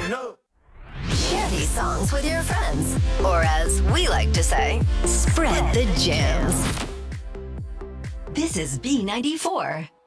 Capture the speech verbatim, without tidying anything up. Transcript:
Share these songs with your friends. Or as we like to say, spread the jams. This is B ninety-four.